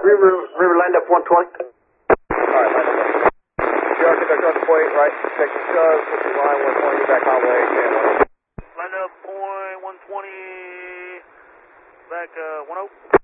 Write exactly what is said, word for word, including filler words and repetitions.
River, River, land up one twenty. Alright, land up. G R six, I point right, section shove, switching line one twenty, back highway, and Land up point one twenty, back uh, one oh.